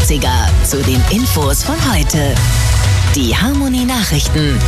80er zu den Infos von heute. Die Harmonie-Nachrichten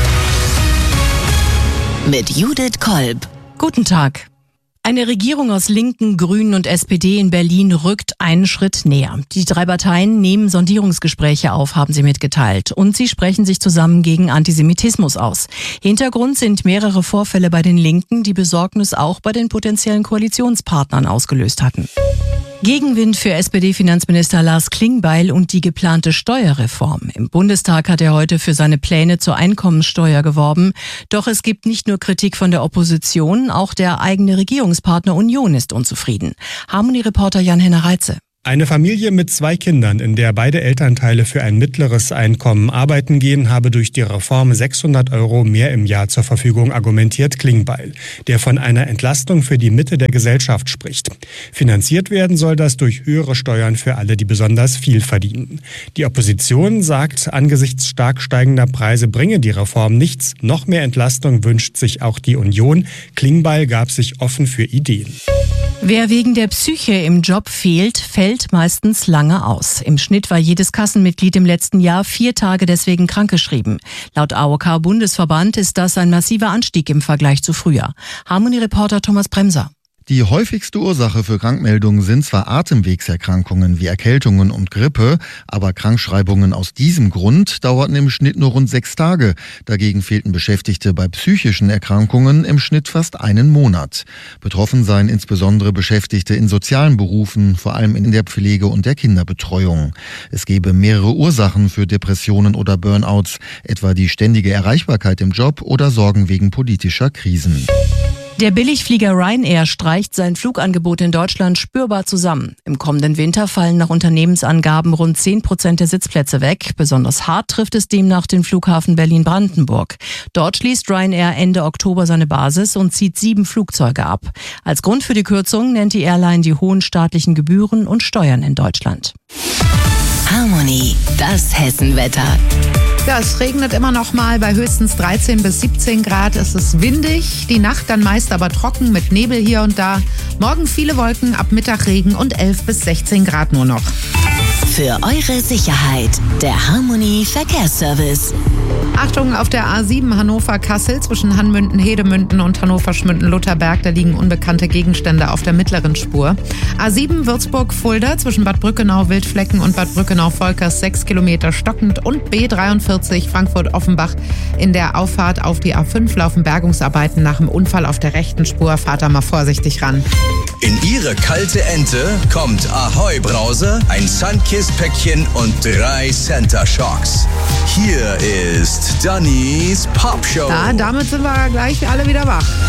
mit Judith Kolb. Guten Tag. Eine Regierung aus Linken, Grünen und SPD in Berlin rückt einen Schritt näher. Die 3 Parteien nehmen Sondierungsgespräche auf, haben sie mitgeteilt. Und sie sprechen sich zusammen gegen Antisemitismus aus. Hintergrund sind mehrere Vorfälle bei den Linken, die Besorgnis auch bei den potenziellen Koalitionspartnern ausgelöst hatten. Gegenwind für SPD-Finanzminister Lars Klingbeil und die geplante Steuerreform. Im Bundestag hat er heute für seine Pläne zur Einkommensteuer geworben. Doch es gibt nicht nur Kritik von der Opposition, auch der eigene Regierungspartner Union ist unzufrieden. Harmonie-Reporter Jan-Henner Reitze. Eine Familie mit 2 Kindern, in der beide Elternteile für ein mittleres Einkommen arbeiten gehen, habe durch die Reform 600 € mehr im Jahr zur Verfügung, argumentiert Klingbeil, der von einer Entlastung für die Mitte der Gesellschaft spricht. Finanziert werden soll das durch höhere Steuern für alle, die besonders viel verdienen. Die Opposition sagt, angesichts stark steigender Preise bringe die Reform nichts. Noch mehr Entlastung wünscht sich auch die Union. Klingbeil gab sich offen für Ideen. Wer wegen der Psyche im Job fällt meistens lange aus. Im Schnitt war jedes Kassenmitglied im letzten Jahr 4 Tage deswegen krankgeschrieben. Laut AOK-Bundesverband ist das ein massiver Anstieg im Vergleich zu früher. Harmonie-Reporter Thomas Bremser. Die häufigste Ursache für Krankmeldungen sind zwar Atemwegserkrankungen wie Erkältungen und Grippe, aber Krankschreibungen aus diesem Grund dauerten im Schnitt nur rund 6 Tage. Dagegen fehlten Beschäftigte bei psychischen Erkrankungen im Schnitt fast einen Monat. Betroffen seien insbesondere Beschäftigte in sozialen Berufen, vor allem in der Pflege und der Kinderbetreuung. Es gebe mehrere Ursachen für Depressionen oder Burnouts, etwa die ständige Erreichbarkeit im Job oder Sorgen wegen politischer Krisen. Der Billigflieger Ryanair streicht sein Flugangebot in Deutschland spürbar zusammen. Im kommenden Winter fallen nach Unternehmensangaben rund 10% der Sitzplätze weg. Besonders hart trifft es demnach den Flughafen Berlin-Brandenburg. Dort schließt Ryanair Ende Oktober seine Basis und zieht 7 Flugzeuge ab. Als Grund für die Kürzung nennt die Airline die hohen staatlichen Gebühren und Steuern in Deutschland. Harmonie, das Hessenwetter. Ja, es regnet immer noch mal bei höchstens 13 bis 17 Grad. Es ist windig, die Nacht dann meist aber trocken mit Nebel hier und da. Morgen viele Wolken, ab Mittag Regen und 11 bis 16 Grad nur noch. Für eure Sicherheit, der Harmonie Verkehrsservice. Achtung, auf der A7 Hannover-Kassel zwischen Hanmünden-Hedemünden und Hannover-Schmünden-Lutherberg, da liegen unbekannte Gegenstände auf der mittleren Spur. A7 Würzburg-Fulda zwischen Bad Brückenau-Wildflecken und Bad Brückenau-Volkers 6 Kilometer stockend und B43 Frankfurt-Offenbach. In der Auffahrt auf die A5 laufen Bergungsarbeiten nach dem Unfall auf der rechten Spur. Fahrt da mal vorsichtig ran. In ihre kalte Ente kommt Ahoi Brause, ein Sunkist-Päckchen und 3 Center Shocks. Hier ist Dannys Popshow. Ja, damit sind wir gleich alle wieder wach.